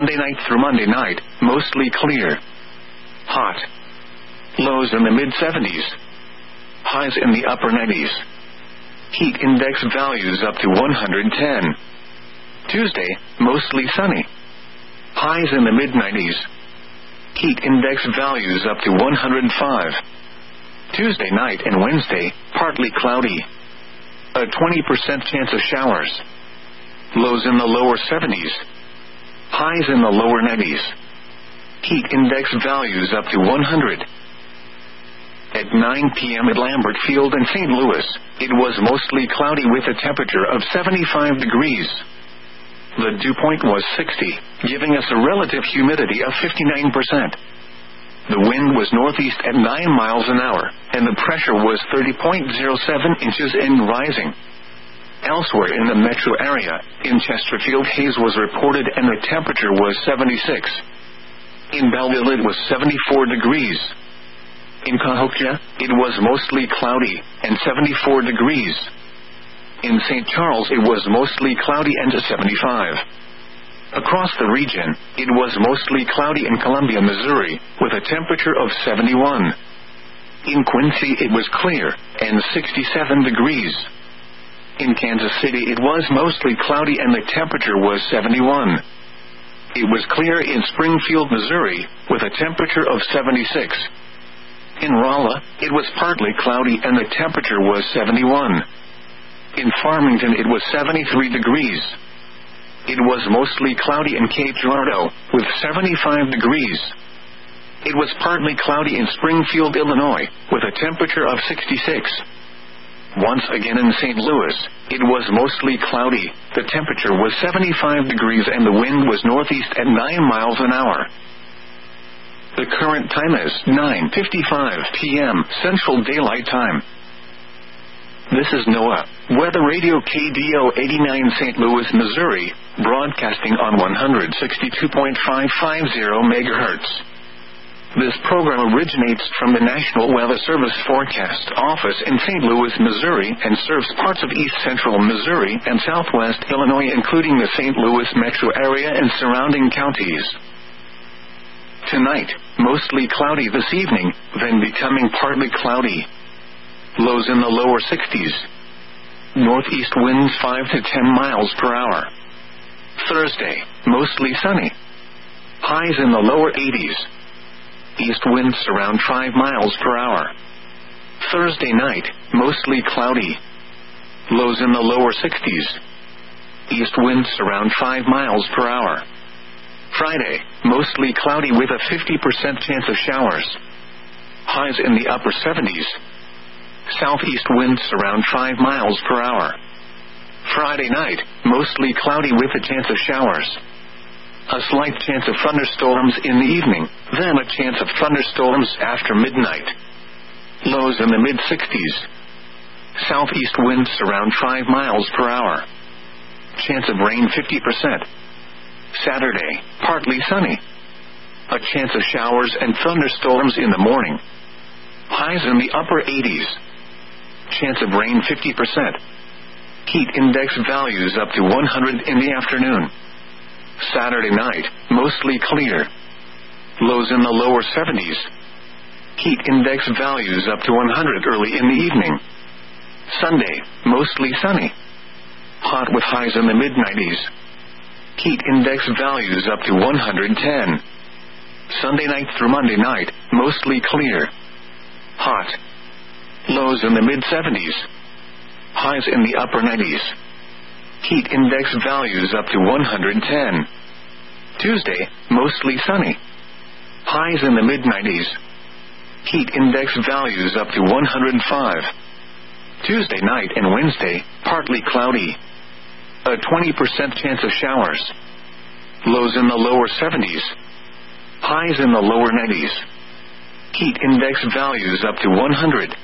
Sunday night through Monday night, mostly clear. Hot. Lows in the mid-70s. Highs in the upper 90s. Heat index values up to 110. Tuesday, mostly sunny. Highs in the mid-90s. Heat index values up to 105. Tuesday night and Wednesday, partly cloudy. A 20% chance of showers. Lows in the lower 70s. Highs in the lower 90s. Heat index values up to 100. At 9 p.m. at Lambert Field in St. Louis, it was mostly cloudy with a temperature of 75 degrees. The dew point was 60, giving us a relative humidity of 59%. The wind was northeast at 9 miles an hour, and the pressure was 30.07 inches and rising. Elsewhere in the metro area, in Chesterfield, haze was reported and the temperature was 76. In Belleville, it was 74 degrees. In Cahokia, it was mostly cloudy and 74 degrees. In St. Charles, it was mostly cloudy and 75. Across the region, it was mostly cloudy in Columbia, Missouri, with a temperature of 71. In Quincy, it was clear and 67 degrees. In Kansas City, it was mostly cloudy and the temperature was 71. It was clear in Springfield, Missouri, with a temperature of 76. In Rolla, it was partly cloudy and the temperature was 71. In Farmington, it was 73 degrees. It was mostly cloudy in Cape Girardeau, with 75 degrees. It was partly cloudy in Springfield, Illinois, with a temperature of 66. Once again in St. Louis, it was mostly cloudy, the temperature was 75 degrees and the wind was northeast at 9 miles an hour. The current time is 9:55 p.m. Central Daylight Time. This is NOAA, Weather Radio KDO 89 St. Louis, Missouri, broadcasting on 162.550 MHz. This program originates from the National Weather Service Forecast Office in St. Louis, Missouri, and serves parts of east central Missouri and southwest Illinois, including the St. Louis metro area and surrounding counties. Tonight, mostly cloudy this evening, then becoming partly cloudy. Lows in the lower 60s. Northeast winds 5 to 10 miles per hour. Thursday, mostly sunny. Highs in the lower 80s. East winds around 5 miles per hour. Thursday night, mostly cloudy. Lows in the lower 60s. East winds around 5 miles per hour. Friday, mostly cloudy with a 50% chance of showers. Highs in the upper 70s. Southeast winds around 5 miles per hour. Friday night, mostly cloudy with a chance of showers. A slight chance of thunderstorms in the evening, then a chance of thunderstorms after midnight. Lows in the mid-60s. Southeast winds around 5 miles per hour. Chance of rain 50%. Saturday, partly sunny. A chance of showers and thunderstorms in the morning. Highs in the upper 80s. Chance of rain 50%. Heat index values up to 100 in the afternoon. Saturday night, mostly clear. Lows in the lower 70s. Heat index values up to 100 early in the evening. Sunday, mostly sunny. Hot with highs in the mid-90s. Heat index values up to 110. Sunday night through Monday night, mostly clear. Hot. Lows in the mid-70s. Highs in the upper 90s. Heat index values up to 110. Tuesday, mostly sunny. Highs in the mid-90s. Heat index values up to 105. Tuesday night and Wednesday, partly cloudy. A 20% chance of showers. Lows in the lower 70s. Highs in the lower 90s. Heat index values up to 100.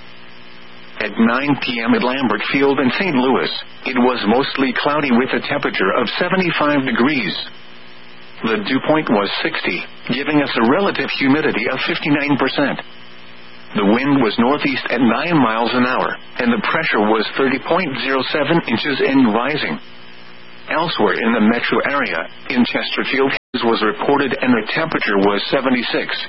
At 9 p.m. at Lambert Field in St. Louis, it was mostly cloudy with a temperature of 75 degrees. The dew point was 60, giving us a relative humidity of 59%. The wind was northeast at 9 miles an hour, and the pressure was 30.07 inches and rising. Elsewhere in the metro area, in Chesterfield, was reported and the temperature was 76.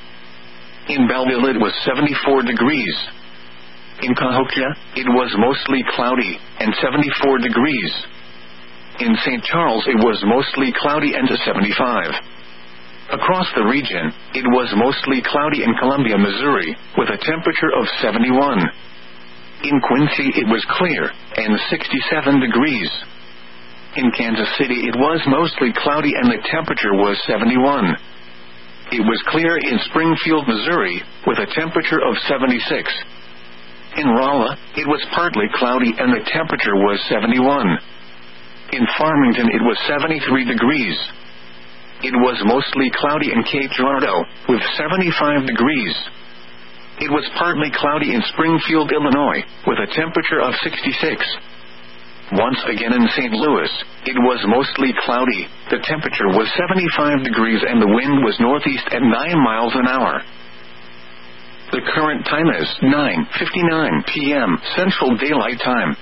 In Belleville it was 74 degrees. In Cahokia, it was mostly cloudy and 74 degrees. In St. Charles it was mostly cloudy and 75. Across the region, it was mostly cloudy in Columbia, Missouri, with a temperature of 71. In Quincy it was clear and 67 degrees. In Kansas City it was mostly cloudy and the temperature was 71. It was clear in Springfield, Missouri, with a temperature of 76. In Rolla, it was partly cloudy and the temperature was 71. In Farmington it was 73 degrees. It was mostly cloudy in Cape Girardeau, with 75 degrees. It was partly cloudy in Springfield, Illinois, with a temperature of 66. Once again in St. Louis, it was mostly cloudy, the temperature was 75 degrees and the wind was northeast at 9 miles an hour. The current time is 9:59 p.m. Central Daylight Time.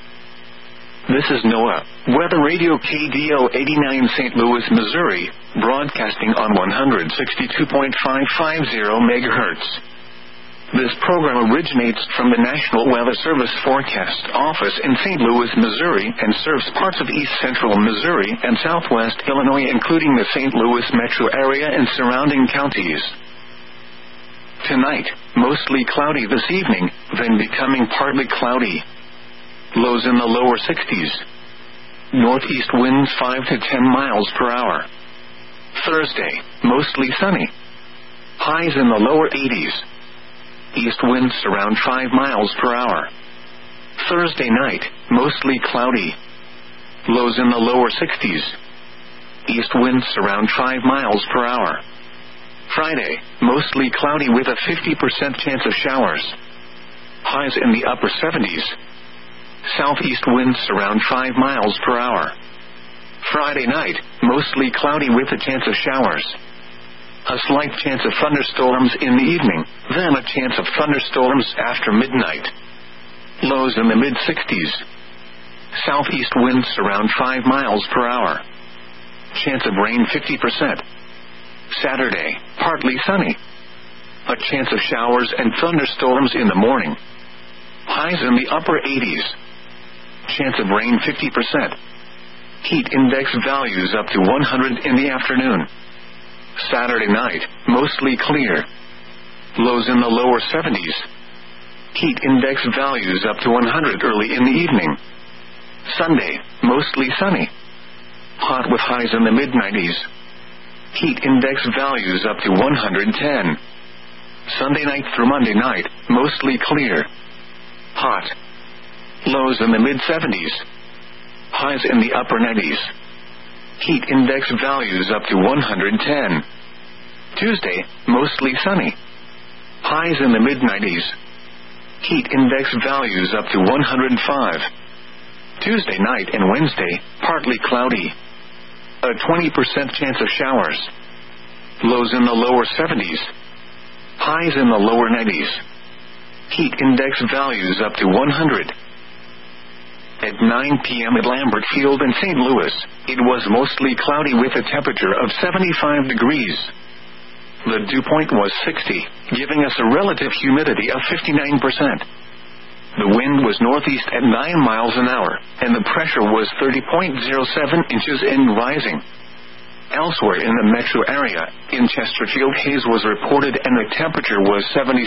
This is NOAA Weather Radio KDO 89 St. Louis, Missouri, broadcasting on 162.550 MHz. This program originates from the National Weather Service Forecast Office in St. Louis, Missouri, and serves parts of east central Missouri and southwest Illinois, including the St. Louis metro area and surrounding counties. Tonight, mostly cloudy this evening, then becoming partly cloudy. Lows in the lower 60s. Northeast winds 5 to 10 miles per hour. Thursday, mostly sunny. Highs in the lower 80s. East winds around 5 miles per hour. Thursday night, mostly cloudy. Lows in the lower 60s. East winds around 5 miles per hour. Friday, mostly cloudy with a 50% chance of showers. Highs in the upper 70s. Southeast winds around 5 miles per hour. Friday night, mostly cloudy with a chance of showers. A slight chance of thunderstorms in the evening, then a chance of thunderstorms after midnight. Lows in the mid-60s. Southeast winds around 5 miles per hour. Chance of rain 50%. Saturday, partly sunny. A chance of showers and thunderstorms in the morning. Highs in the upper 80s. Chance of rain 50%. Heat index values up to 100 in the afternoon. Saturday night, mostly clear. Lows in the lower 70s. Heat index values up to 100 early in the evening. Sunday, mostly sunny. Hot with highs in the mid-90s. Heat index values up to 110. Sunday night through Monday night, mostly clear. Hot. Lows in the mid-70s. Highs in the upper 90s. Heat index values up to 110. Tuesday, mostly sunny. Highs in the mid-90s. Heat index values up to 105. Tuesday night and Wednesday, partly cloudy. A 20% chance of showers. Lows in the lower 70s. Highs in the lower 90s. Heat index values up to 100. At 9 p.m. at Lambert Field in St. Louis, it was mostly cloudy with a temperature of 75 degrees. The dew point was 60, giving us a relative humidity of 59%. The wind was northeast at 9 miles an hour, and the pressure was 30.07 inches and rising. Elsewhere in the metro area, in Chesterfield haze was reported and the temperature was 76.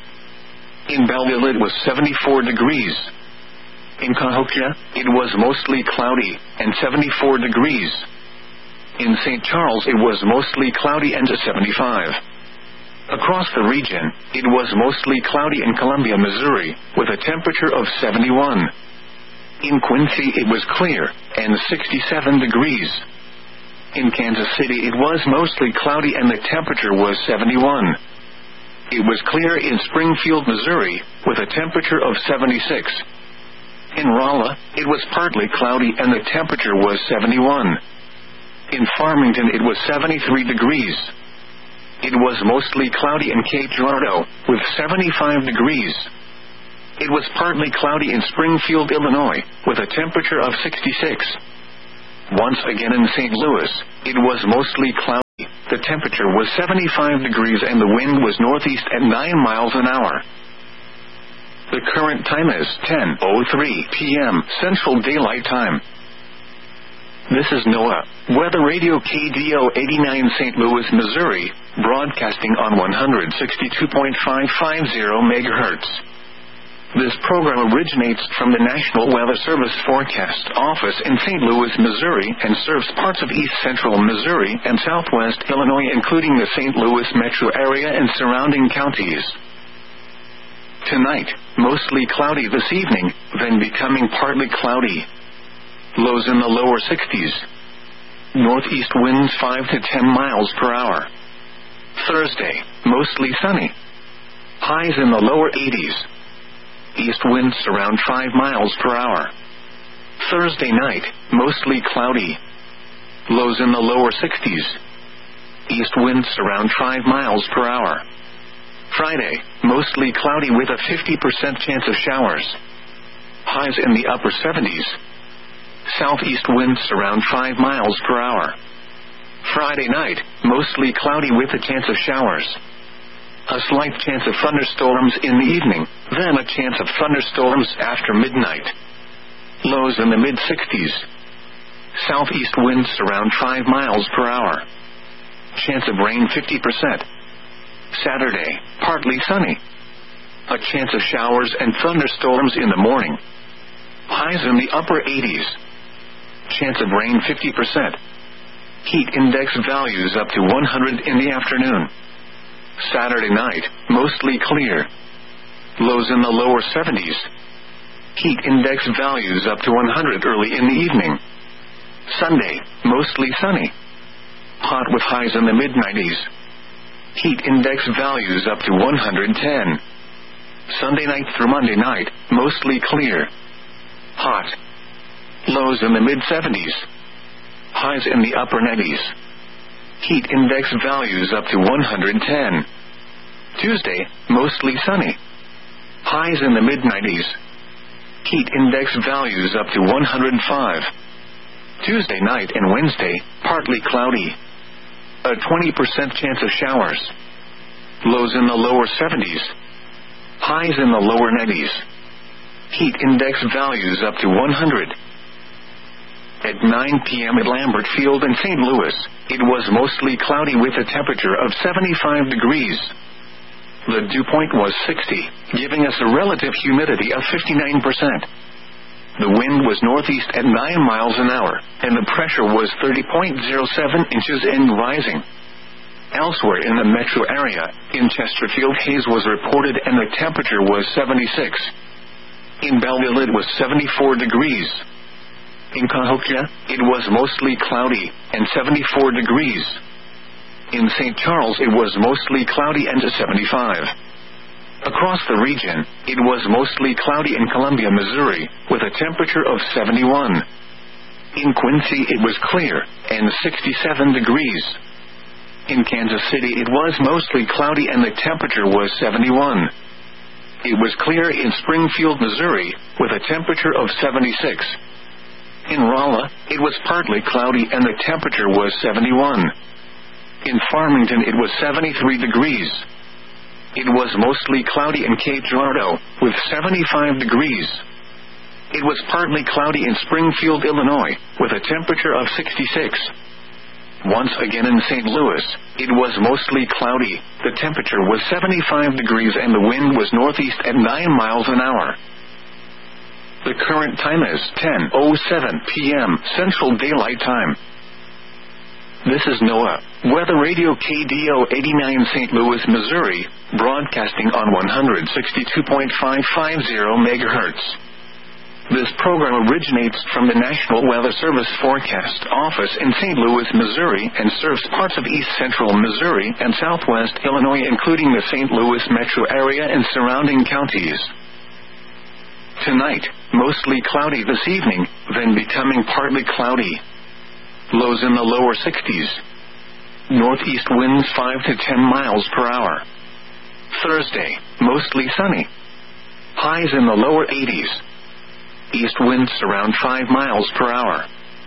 In Belleville it was 74 degrees. In Cahokia, it was mostly cloudy and 74 degrees. In St. Charles it was mostly cloudy and 75. Across the region, it was mostly cloudy in Columbia, Missouri, with a temperature of 71. In Quincy it was clear and 67 degrees. In Kansas City it was mostly cloudy and the temperature was 71. It was clear in Springfield, Missouri, with a temperature of 76. In Rolla, it was partly cloudy and the temperature was 71. In Farmington it was 73 degrees. It was mostly cloudy in Cape Girardeau, with 75 degrees. It was partly cloudy in Springfield, Illinois, with a temperature of 66. Once again in St. Louis, it was mostly cloudy. The temperature was 75 degrees and the wind was northeast at 9 miles an hour. The current time is 10:03 p.m. Central Daylight Time. This is NOAA Weather Radio KDO 89 St. Louis, Missouri, broadcasting on 162.550 MHz. This program originates from the National Weather Service Forecast Office in St. Louis, Missouri, and serves parts of east central Missouri and southwest Illinois, including the St. Louis metro area and surrounding counties. Tonight, mostly cloudy this evening, then becoming partly cloudy. Lows in the lower 60s. Northeast winds 5 to 10 miles per hour. Thursday, mostly sunny. Highs in the lower 80s. East winds around 5 miles per hour. Thursday night, mostly cloudy. Lows in the lower 60s. East winds around 5 miles per hour. Friday, mostly cloudy with a 50% chance of showers. Highs in the upper 70s. Southeast winds around 5 miles per hour. Friday night, mostly cloudy with a chance of showers. A slight chance of thunderstorms in the evening, then a chance of thunderstorms after midnight. Lows in the mid-60s. Southeast winds around 5 miles per hour. Chance of rain 50%. Saturday, partly sunny. A chance of showers and thunderstorms in the morning. Highs in the upper 80s. Chance of rain 50%. Heat index values up to 100 in the afternoon. Saturday night, mostly clear. Lows in the lower 70s. Heat index values up to 100 early in the evening. Sunday, mostly sunny. Hot with highs in the mid-90s. Heat index values up to 110. Sunday night through Monday night, mostly clear. Hot. Lows in the mid-70s. Highs in the upper 90s. Heat index values up to 110. Tuesday, mostly sunny. Highs in the mid-90s. Heat index values up to 105. Tuesday night and Wednesday, partly cloudy. A 20% chance of showers. Lows in the lower 70s. Highs in the lower 90s. Heat index values up to 100. At 9 p.m. at Lambert Field in St. Louis, it was mostly cloudy with a temperature of 75 degrees. The dew point was 60, giving us a relative humidity of 59%. The wind was northeast at 9 miles an hour, and the pressure was 30.07 inches and rising. Elsewhere in the metro area, in Chesterfield, haze was reported and the temperature was 76. In Belleville, it was 74 degrees. In Cahokia, it was mostly cloudy and 74 degrees. In St. Charles, it was mostly cloudy and 75. Across the region, it was mostly cloudy in Columbia, Missouri, with a temperature of 71. In Quincy, it was clear and 67 degrees. In Kansas City, it was mostly cloudy and the temperature was 71. It was clear in Springfield, Missouri, with a temperature of 76. In Rolla, it was partly cloudy and the temperature was 71. In Farmington, it was 73 degrees. It was mostly cloudy in Cape Girardeau, with 75 degrees. It was partly cloudy in Springfield, Illinois, with a temperature of 66. Once again in St. Louis, it was mostly cloudy. The temperature was 75 degrees and the wind was northeast at 9 miles an hour. The current time is 10:07 p.m. Central Daylight Time. This is NOAA Weather Radio KDO 89 St. Louis, Missouri, broadcasting on 162.550 MHz. This program originates from the National Weather Service Forecast Office in St. Louis, Missouri, and serves parts of east central Missouri and southwest Illinois, including the St. Louis metro area and surrounding counties. Tonight, mostly cloudy this evening, then becoming partly cloudy. Lows in the lower 60s. Northeast winds 5 to 10 miles per hour. Thursday, mostly sunny. Highs in the lower 80s. East winds around 5 miles per hour.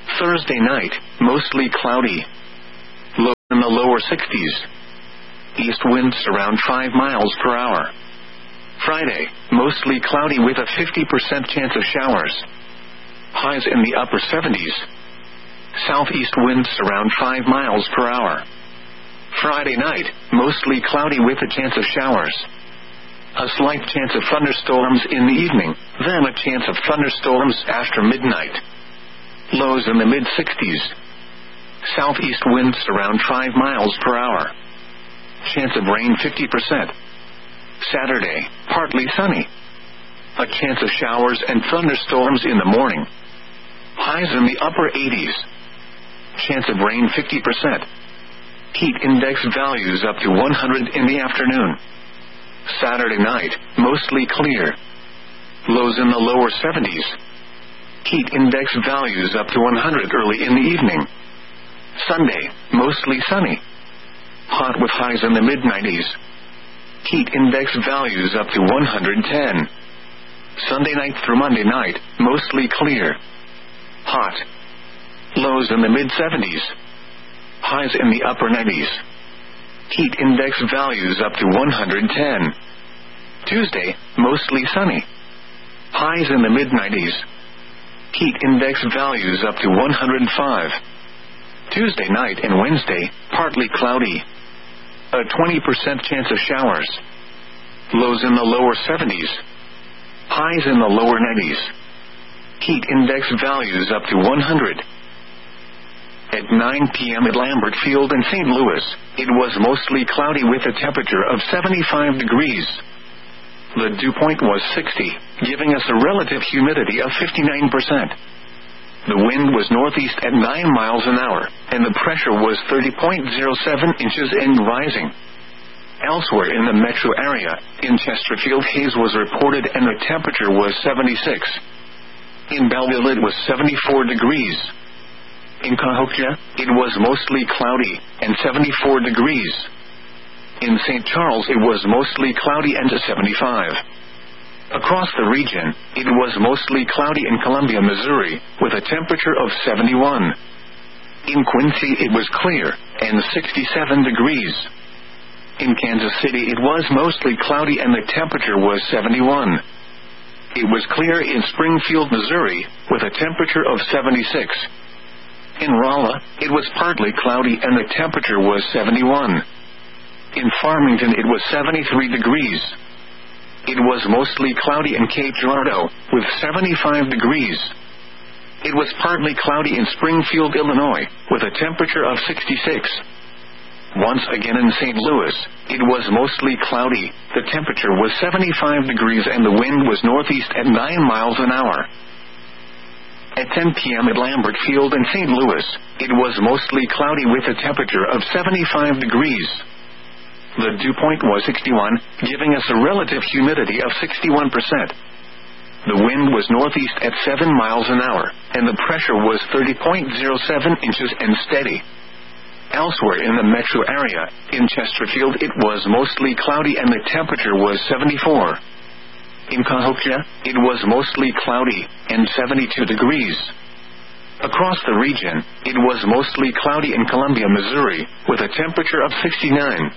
Thursday night, mostly cloudy. Low in the lower 60s. East winds around 5 miles per hour. Friday, mostly cloudy with a 50% chance of showers. Highs in the upper 70s. Southeast winds around 5 miles per hour. Friday night, mostly cloudy with a chance of showers. A slight chance of thunderstorms in the evening, then a chance of thunderstorms after midnight. Lows in the mid-60s. Southeast winds around 5 miles per hour. Chance of rain 50%. Saturday, partly sunny. A chance of showers and thunderstorms in the morning. Highs in the upper 80s. Chance of rain 50%. Heat index values up to 100 in the afternoon. Saturday night, mostly clear. Lows in the lower 70s. Heat index values up to 100 early in the evening. Sunday, mostly sunny. Hot with highs in the mid-90s. Heat index values up to 110. Sunday night through Monday night, mostly clear. Hot. Lows in the mid-70s. Highs in the upper 90s. Heat index values up to 110. Tuesday, mostly sunny. Highs in the mid-90s. Heat index values up to 105. Tuesday night and Wednesday, partly cloudy. A 20% chance of showers. Lows in the lower 70s. Highs in the lower 90s. Heat index values up to 100. At 9 p.m. at Lambert Field in St. Louis, it was mostly cloudy with a temperature of 75 degrees. The dew point was 60, giving us a relative humidity of 59%. The wind was northeast at 9 miles an hour, and the pressure was 30.07 inches and rising. Elsewhere in the metro area, in Chesterfield, haze was reported and the temperature was 76. In Belleville, it was 74 degrees. In Cahokia, it was mostly cloudy and 74 degrees. In St. Charles, it was mostly cloudy and 75. Across the region, it was mostly cloudy in Columbia, Missouri, with a temperature of 71. In Quincy, it was clear and 67 degrees. In Kansas City, it was mostly cloudy and the temperature was 71. It was clear in Springfield, Missouri, with a temperature of 76. In Rolla, it was partly cloudy and the temperature was 71. In Farmington, it was 73 degrees. It was mostly cloudy in Cape Girardeau, with 75 degrees. It was partly cloudy in Springfield, Illinois, with a temperature of 66. Once again in St. Louis, it was mostly cloudy, the temperature was 75 degrees and the wind was northeast at 9 miles an hour. At 10 p.m. at Lambert Field in St. Louis, it was mostly cloudy with a temperature of 75 degrees. The dew point was 61, giving us a relative humidity of 61%. The wind was northeast at 7 miles an hour, and the pressure was 30.07 inches and steady. Elsewhere in the metro area, in Chesterfield, it was mostly cloudy and the temperature was 74. In Cahokia, it was mostly cloudy and 72 degrees. Across the region, it was mostly cloudy in Columbia, Missouri, with a temperature of 69.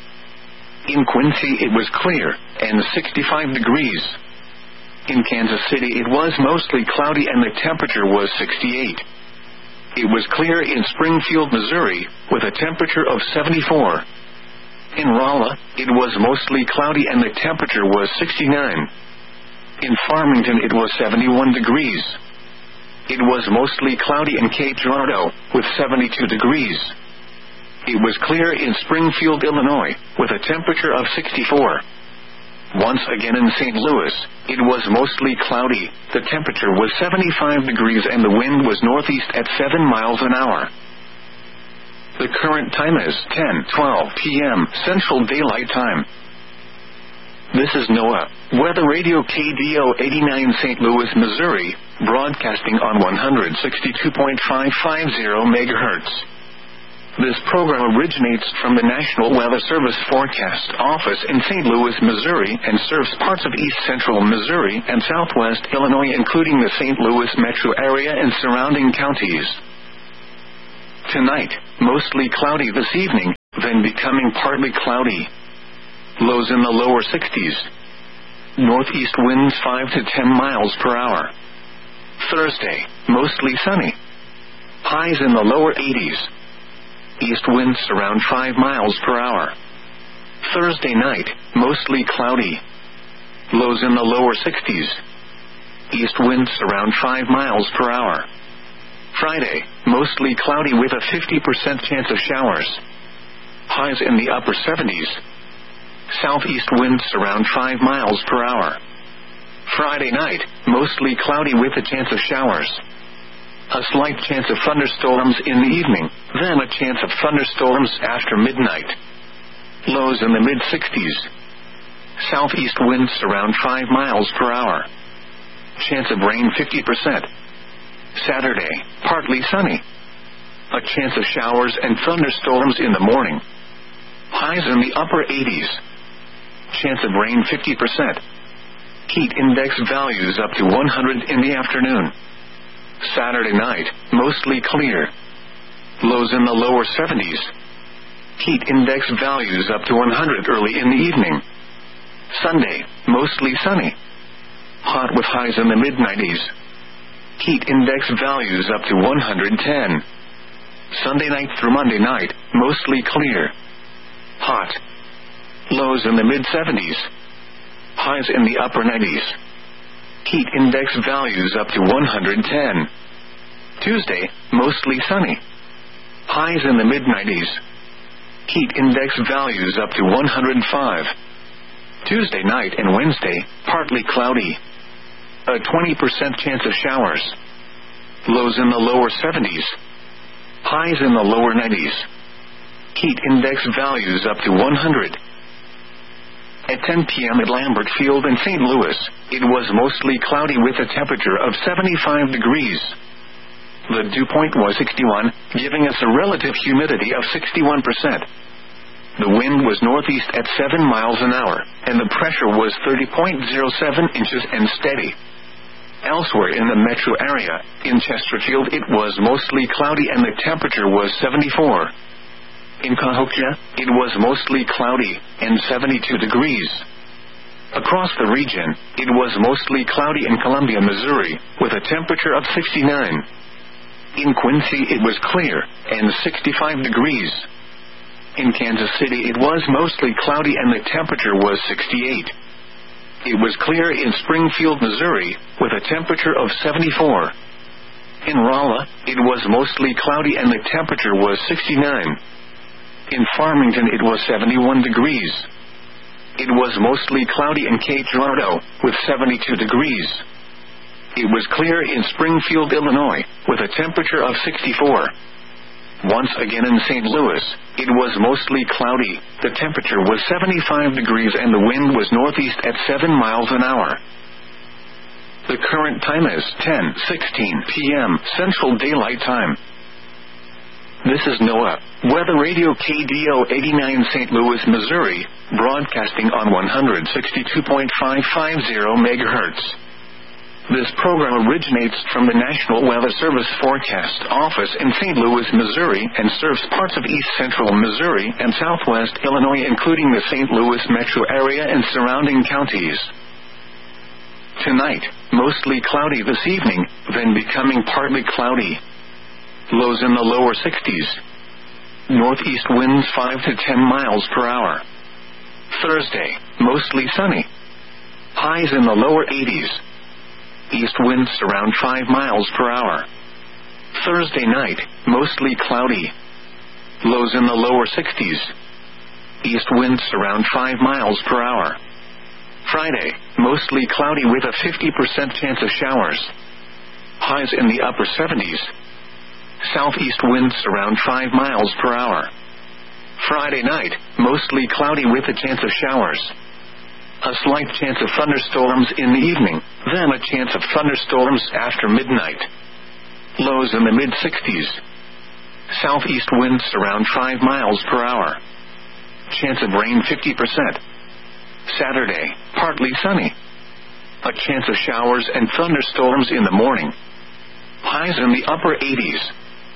In Quincy, it was clear and 65 degrees. In Kansas City, it was mostly cloudy and the temperature was 68. It was clear in Springfield, Missouri, with a temperature of 74. In Rolla, it was mostly cloudy and the temperature was 69. In Farmington, it was 71 degrees. It was mostly cloudy in Cape Girardeau, with 72 degrees. It was clear in Springfield, Illinois, with a temperature of 64. Once again in St. Louis, it was mostly cloudy, the temperature was 75 degrees and the wind was northeast at 7 miles an hour. The current time is 10:12 p.m. Central Daylight Time. This is NOAA, Weather Radio KDO 89 St. Louis, Missouri, broadcasting on 162.550 MHz. This program originates from the National Weather Service Forecast Office in St. Louis, Missouri, and serves parts of east central Missouri and southwest Illinois, including the St. Louis metro area and surrounding counties. Tonight, mostly cloudy this evening, then becoming partly cloudy. Lows in the lower 60s. Northeast winds 5 to 10 miles per hour. Thursday, mostly sunny. Highs in the lower 80s. East winds around 5 miles per hour. Thursday night, mostly cloudy. Lows in the lower 60s. East winds around 5 miles per hour. Friday, mostly cloudy with a 50% chance of showers. Highs in the upper 70s. Southeast winds around 5 miles per hour. Friday night, mostly cloudy with a chance of showers. A slight chance of thunderstorms in the evening, then a chance of thunderstorms after midnight. Lows in the mid-60s. Southeast winds around 5 miles per hour. Chance of rain 50%. Saturday, partly sunny. A chance of showers and thunderstorms in the morning. Highs in the upper 80s. Chance of rain 50%. Heat index values up to 100 in the afternoon. Saturday night, mostly clear. Lows in the lower 70s. Heat index values up to 100 early in the evening. Sunday, mostly sunny. Hot with highs in the mid-90s. Heat index values up to 110. Sunday night through Monday night, mostly clear. Hot. Lows in the mid-70s. Highs in the upper 90s. Heat index values up to 110. Tuesday, mostly sunny. Highs in the mid-90s. Heat index values up to 105. Tuesday night and Wednesday, partly cloudy. A 20% chance of showers. Lows in the lower 70s. Highs in the lower 90s. Heat index values up to 100. At 10 p.m. at Lambert Field in St. Louis, it was mostly cloudy with a temperature of 75 degrees. The dew point was 61, giving us a relative humidity of 61%. The wind was northeast at 7 miles an hour, and the pressure was 30.07 inches and steady. Elsewhere in the metro area, in Chesterfield it was mostly cloudy and the temperature was 74. In Cahokia, it was mostly cloudy and 72 degrees. Across the region, it was mostly cloudy in Columbia, Missouri, with a temperature of 69. In Quincy, it was clear and 65 degrees. In Kansas City, it was mostly cloudy and the temperature was 68. It was clear in Springfield, Missouri, with a temperature of 74. In Rolla, it was mostly cloudy and the temperature was 69. In Farmington, it was 71 degrees. It was mostly cloudy in Cape Girardeau, with 72 degrees. It was clear in Springfield, Illinois, with a temperature of 64. Once again in St. Louis, it was mostly cloudy, the temperature was 75 degrees and the wind was northeast at 7 miles an hour. The current time is 10:16 p.m. Central Daylight Time. This is NOAA, Weather Radio KDO 89 St. Louis, Missouri, broadcasting on 162.550 MHz. This program originates from the National Weather Service Forecast Office in St. Louis, Missouri, and serves parts of east central Missouri and southwest Illinois, including the St. Louis metro area and surrounding counties. Tonight, mostly cloudy this evening, then becoming partly cloudy. Lows in the lower 60s. Northeast winds 5 to 10 miles per hour. Thursday, mostly sunny. Highs in the lower 80s. East winds around 5 miles per hour. Thursday night, mostly cloudy. Lows in the lower 60s. East winds around 5 miles per hour. Friday, mostly cloudy with a 50% chance of showers. Highs in the upper 70s. Southeast winds around 5 miles per hour. Friday night, mostly cloudy with a chance of showers. A slight chance of thunderstorms in the evening, then a chance of thunderstorms after midnight. Lows in the mid-60s. Southeast winds around 5 miles per hour. Chance of rain 50%. Saturday, partly sunny. A chance of showers and thunderstorms in the morning. Highs in the upper 80s.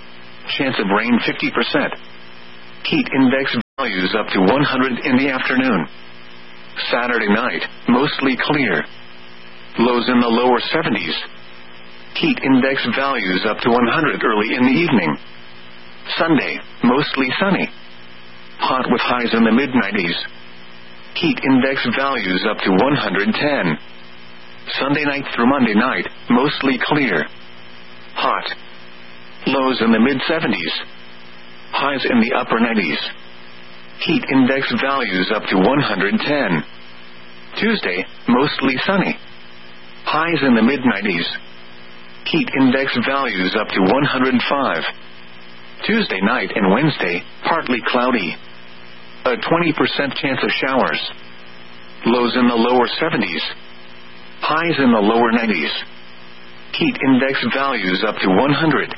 Chance of rain 50%. Heat index values up to 100 in the afternoon. Saturday night, mostly clear. Lows in the lower 70s. Heat index values up to 100 early in the evening. Sunday, mostly sunny. Hot with highs in the mid-90s. Heat index values up to 110. Sunday night through Monday night, mostly clear. Hot. Lows in the mid-70s. Highs in the upper 90s. Heat index values up to 110. Tuesday, mostly sunny. Highs in the mid-90s. Heat index values up to 105. Tuesday night and Wednesday, partly cloudy. A 20% chance of showers. Lows in the lower 70s. Highs in the lower 90s. Heat index values up to 100.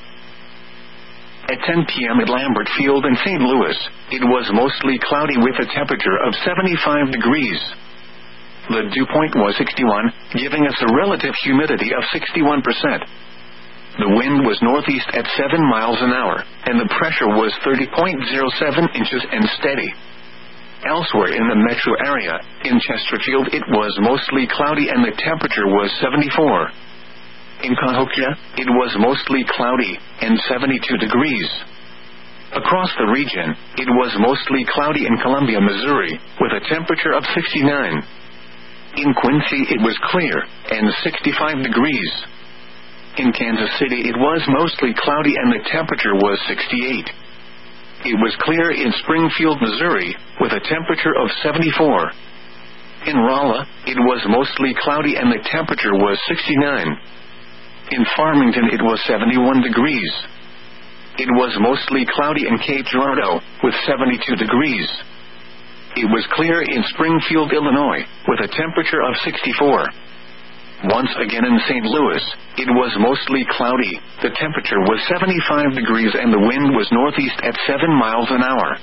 At 10 p.m. at Lambert Field in St. Louis, it was mostly cloudy with a temperature of 75 degrees. The dew point was 61, giving us a relative humidity of 61%. The wind was northeast at 7 miles an hour, and the pressure was 30.07 inches and steady. Elsewhere in the metro area, in Chesterfield it was mostly cloudy and the temperature was 74. In Cahokia, it was mostly cloudy and 72 degrees. Across the region, it was mostly cloudy in Columbia, Missouri, with a temperature of 69. In Quincy, it was clear and 65 degrees. In Kansas City, it was mostly cloudy and the temperature was 68. It was clear in Springfield, Missouri, with a temperature of 74. In Rolla, it was mostly cloudy and the temperature was 69. In Farmington, it was 71 degrees. It was mostly cloudy in Cape Girardeau, with 72 degrees. It was clear in Springfield, Illinois, with a temperature of 64. Once again in St. Louis, it was mostly cloudy, the temperature was 75 degrees and the wind was northeast at 7 miles an hour.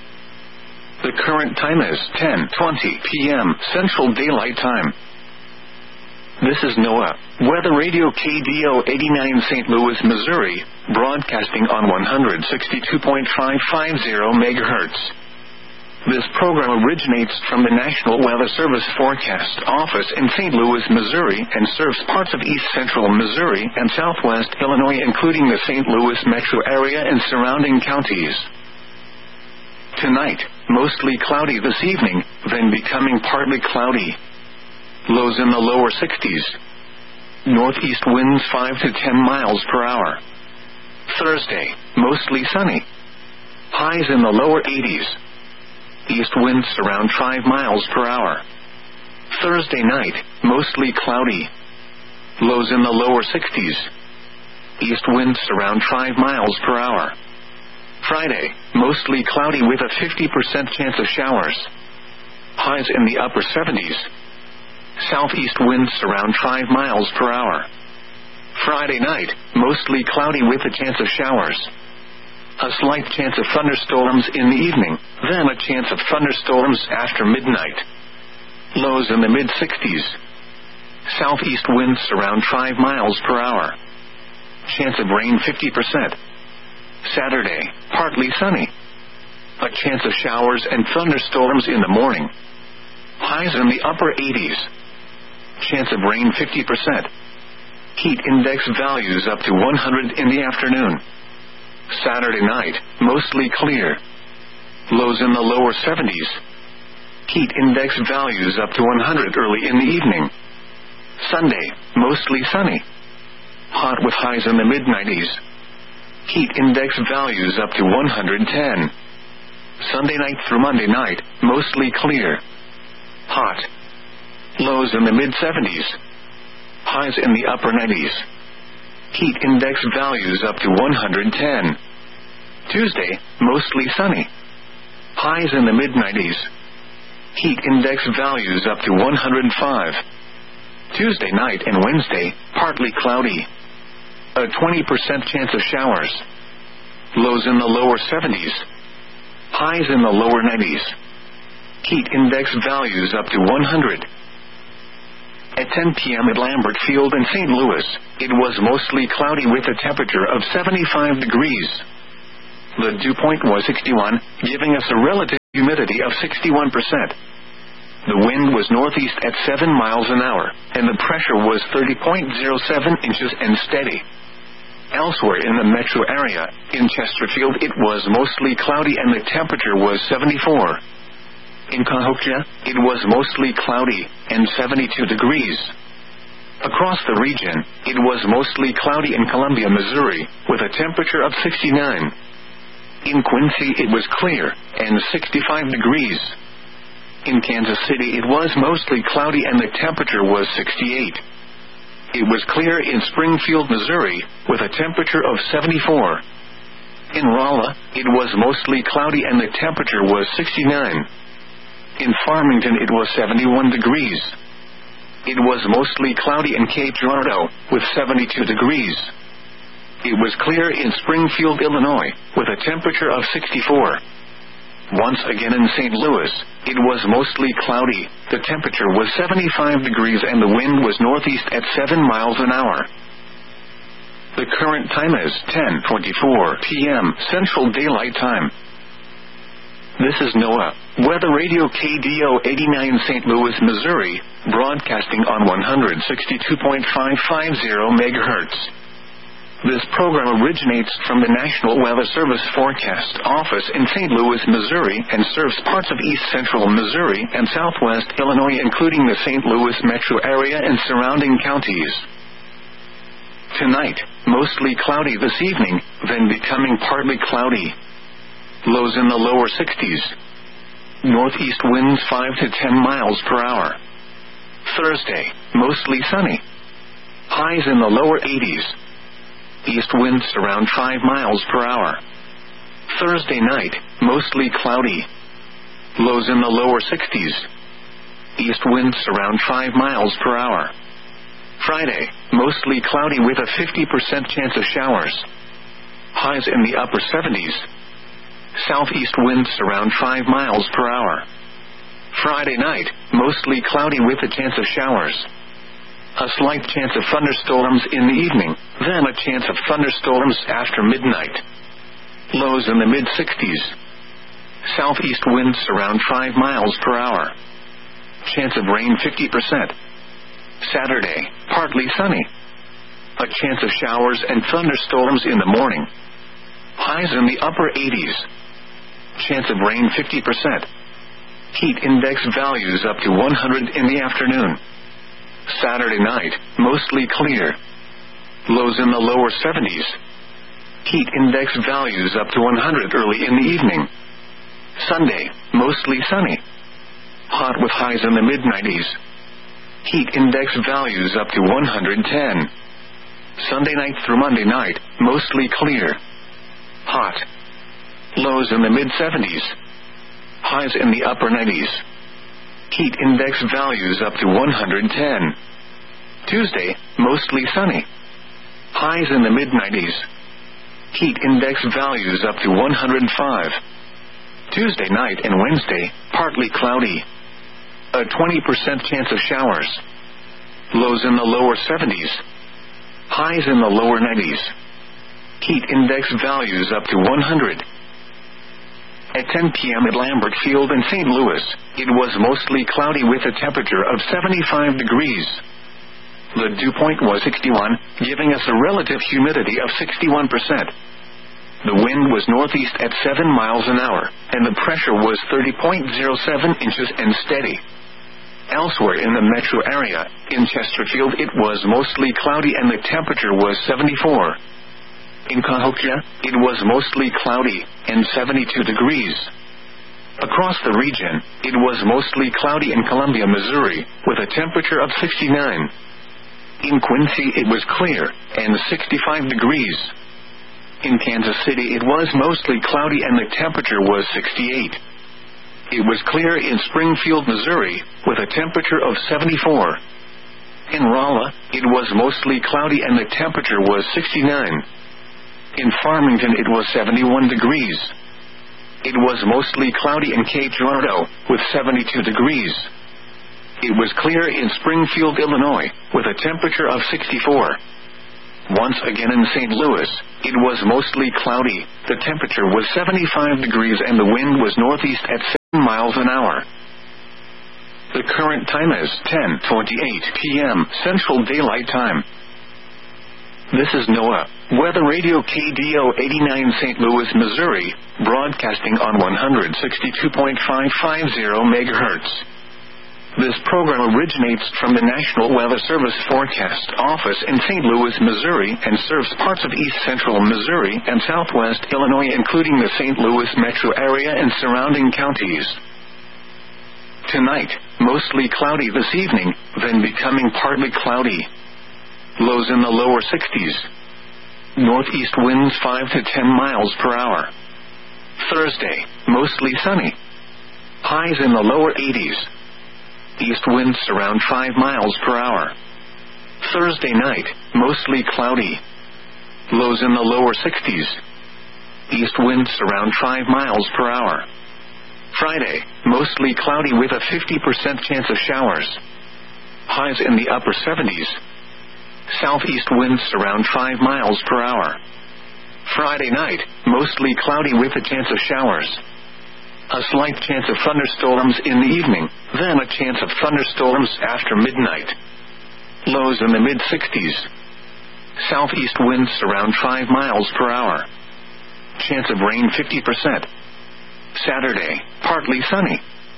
The current time is 10:20 p.m. Central Daylight Time. This is NOAA, Weather Radio KDO 89 St. Louis, Missouri, broadcasting on 162.550 MHz. This program originates from the National Weather Service Forecast Office in St. Louis, Missouri, and serves parts of east central Missouri and southwest Illinois, including the St. Louis metro area and surrounding counties. Tonight, mostly cloudy this evening, then becoming partly cloudy. Lows in the lower 60s. Northeast winds 5 to 10 miles per hour. Thursday, mostly sunny. Highs in the lower 80s. East winds around 5 miles per hour. Thursday night, mostly cloudy. Lows in the lower 60s. East winds around 5 miles per hour. Friday, mostly cloudy with a 50% chance of showers. Highs in the upper 70s. Southeast winds around 5 miles per hour. Friday night, mostly cloudy with a chance of showers. A slight chance of thunderstorms in the evening, then a chance of thunderstorms after midnight. Lows in the mid-60s. Southeast winds around 5 miles per hour. Chance of rain 50%. Saturday, partly sunny. A chance of showers and thunderstorms in the morning. Highs in the upper 80s. Chance of rain 50%. Heat index values up to 100 in the afternoon. Saturday night, mostly clear. Lows in the lower 70s. Heat index values up to 100 early in the evening. Sunday, mostly sunny. Hot with highs in the mid-90s. Heat index values up to 110. Sunday night through Monday night, mostly clear. Hot. Lows in the mid-70s. Highs in the upper 90s. Heat index values up to 110. Tuesday, mostly sunny. Highs in the mid-90s. Heat index values up to 105. Tuesday night and Wednesday, partly cloudy. A 20% chance of showers. Lows in the lower 70s. Highs in the lower 90s. Heat index values up to 100. At 10 p.m. at Lambert Field in St. Louis, it was mostly cloudy with a temperature of 75 degrees. The dew point was 61, giving us a relative humidity of 61%. The wind was northeast at 7 miles an hour, and the pressure was 30.07 inches and steady. Elsewhere in the metro area, in Chesterfield it was mostly cloudy and the temperature was 74. In Cahokia, it was mostly cloudy and 72 degrees. Across the region, it was mostly cloudy in Columbia, Missouri, with a temperature of 69. In Quincy, it was clear and 65 degrees. In Kansas City, it was mostly cloudy and the temperature was 68. It was clear in Springfield, Missouri, with a temperature of 74. In Rolla, it was mostly cloudy and the temperature was 69. In Farmington, it was 71 degrees. It was mostly cloudy in Cape Girardeau, with 72 degrees. It was clear in Springfield, Illinois, with a temperature of 64. Once again in St. Louis, it was mostly cloudy, the temperature was 75 degrees and the wind was northeast at 7 miles an hour. The current time is 10:24 p.m. Central Daylight Time. This is NOAA Weather Radio KDO 89 St. Louis, Missouri, broadcasting on 162.550 MHz. This program originates from the National Weather Service Forecast Office in St. Louis, Missouri, and serves parts of east central Missouri and southwest Illinois, including the St. Louis metro area and surrounding counties. Tonight, mostly cloudy this evening, then becoming partly cloudy. Lows in the lower 60s. Northeast winds 5 to 10 miles per hour. Thursday, mostly sunny. Highs in the lower 80s. East winds around 5 miles per hour. Thursday night, mostly cloudy. Lows in the lower 60s. East winds around 5 miles per hour. Friday, mostly cloudy with a 50% chance of showers. Highs in the upper 70s. Southeast winds around 5 miles per hour. Friday night, mostly cloudy with a chance of showers. A slight chance of thunderstorms in the evening, then a chance of thunderstorms after midnight. Lows in the mid-60s. Southeast winds around 5 miles per hour. Chance of rain 50%. Saturday, partly sunny. A chance of showers and thunderstorms in the morning. Highs in the upper 80s. Chance of rain 50%. Heat index values up to 100 in the afternoon. Saturday night, mostly clear. Lows in the lower 70s. Heat index values up to 100 early in the evening. Sunday, mostly sunny. Hot with highs in the mid-90s. Heat index values up to 110. Sunday night through Monday night, mostly clear. Hot. Lows in the mid-70s. Highs in the upper 90s. Heat index values up to 110. Tuesday, mostly sunny. Highs in the mid-90s. Heat index values up to 105. Tuesday night and Wednesday, partly cloudy. A 20% chance of showers. Lows in the lower 70s. Highs in the lower 90s. Heat index values up to 100. At 10 p.m. at Lambert Field in St. Louis, it was mostly cloudy with a temperature of 75 degrees. The dew point was 61, giving us a relative humidity of 61%. The wind was northeast at 7 miles an hour, and the pressure was 30.07 inches and steady. Elsewhere in the metro area, in Chesterfield, it was mostly cloudy and the temperature was 74. In Cahokia, it was mostly cloudy and 72 degrees. Across the region, it was mostly cloudy in Columbia, Missouri, with a temperature of 69. In Quincy, it was clear and 65 degrees. In Kansas City, it was mostly cloudy and the temperature was 68. It was clear in Springfield, Missouri, with a temperature of 74. In Rolla, it was mostly cloudy and the temperature was 69. In Farmington, it was 71 degrees. It was mostly cloudy in Cape Girardeau, with 72 degrees. It was clear in Springfield, Illinois, with a temperature of 64. Once again in St. Louis, it was mostly cloudy, the temperature was 75 degrees and the wind was northeast at 7 miles an hour. The current time is 10:28 p.m. Central Daylight Time. This is NOAA Weather Radio KDO 89 St. Louis, Missouri, broadcasting on 162.550 MHz. This program originates from the National Weather Service Forecast Office in St. Louis, Missouri, and serves parts of east central Missouri and southwest Illinois, including the St. Louis metro area and surrounding counties. Tonight, mostly cloudy this evening, then becoming partly cloudy. Lows in the lower 60s. Northeast winds 5 to 10 miles per hour. Thursday, mostly sunny. Highs in the lower 80s. East winds around 5 miles per hour. Thursday night, mostly cloudy. Lows in the lower 60s. East winds around 5 miles per hour. Friday, mostly cloudy with a 50% chance of showers. Highs in the upper 70s. Southeast winds around 5 miles per hour. Friday night, mostly cloudy with a chance of showers. A slight chance of thunderstorms in the evening, then a chance of thunderstorms after midnight. Lows in the mid-60s. Southeast winds around 5 miles per hour. Chance of rain 50%. Saturday, partly sunny.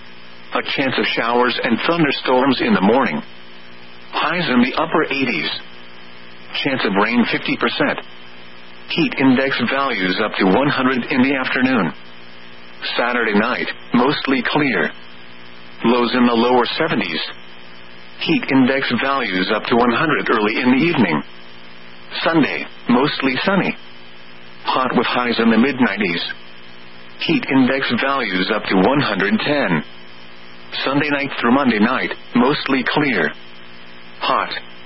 A chance of showers and thunderstorms in the morning. Highs in the upper 80s. Chance of rain 50%. Heat index values up to 100 in the afternoon. Saturday night, mostly clear. Lows in the lower 70s. Heat index values up to 100 early in the evening. Sunday, mostly sunny. Hot with highs in the mid-90s. Heat index values up to 110. Sunday night through Monday night, mostly clear. Hot.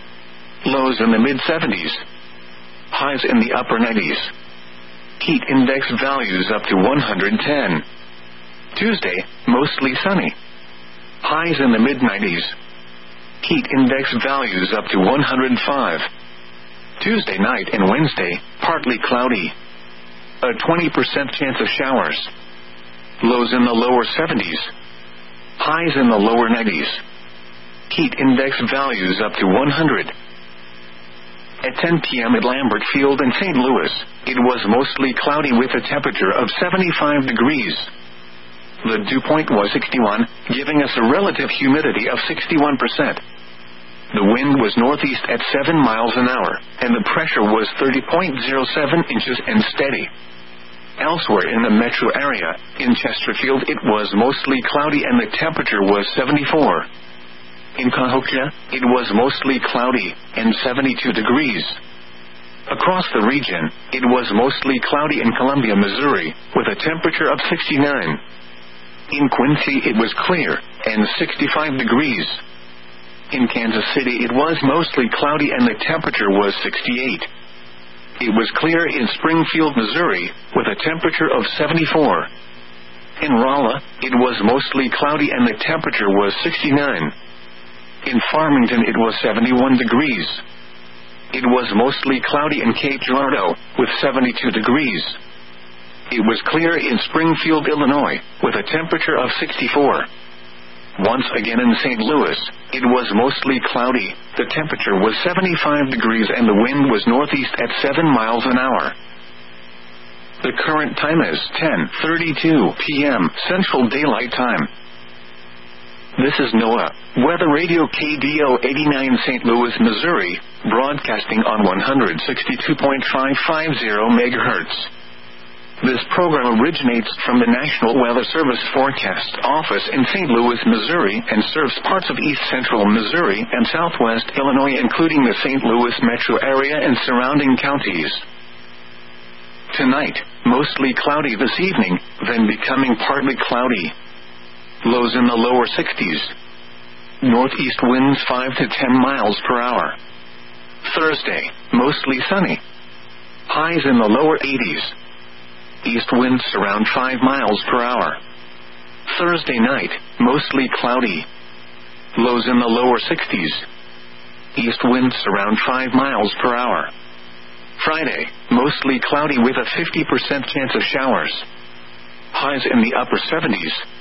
Lows in the mid-70s. Highs in the upper 90s. Heat index values up to 110. Tuesday, mostly sunny. Highs in the mid-90s. Heat index values up to 105. Tuesday night and Wednesday, partly cloudy. A 20% chance of showers. Lows in the lower 70s. Highs in the lower 90s. Heat index values up to 100. At 10 p.m. at Lambert Field in St. Louis, it was mostly cloudy with a temperature of 75 degrees. The dew point was 61, giving us a relative humidity of 61%. The wind was northeast at 7 miles an hour, and the pressure was 30.07 inches and steady. Elsewhere in the metro area, in Chesterfield, it was mostly cloudy and the temperature was 74. In Cahokia, it was mostly cloudy and 72 degrees. Across the region, it was mostly cloudy in Columbia, Missouri, with a temperature of 69. In Quincy, it was clear and 65 degrees. In Kansas City, it was mostly cloudy and the temperature was 68. It was clear in Springfield, Missouri, with a temperature of 74. In Rolla, it was mostly cloudy and the temperature was 69. In Farmington, it was 71 degrees. It was mostly cloudy in Cape Girardeau, with 72 degrees. It was clear in Springfield, Illinois, with a temperature of 64. Once again in St. Louis, it was mostly cloudy, the temperature was 75 degrees and the wind was northeast at 7 miles an hour. The current time is 10:32 p.m. Central Daylight Time. This is NOAA Weather Radio KDO 89 St. Louis, Missouri, broadcasting on 162.550 MHz. This program originates from the National Weather Service Forecast Office in St. Louis, Missouri, and serves parts of east central Missouri and southwest Illinois, including the St. Louis metro area and surrounding counties. Tonight, mostly cloudy this evening, then becoming partly cloudy. Lows in the lower 60s. Northeast winds 5 to 10 miles per hour. Thursday, mostly sunny. Highs in the lower 80s. East winds around 5 miles per hour. Thursday night, mostly cloudy. Lows in the lower 60s. East winds around 5 miles per hour. Friday, mostly cloudy with a 50% chance of showers. Highs in the upper 70s.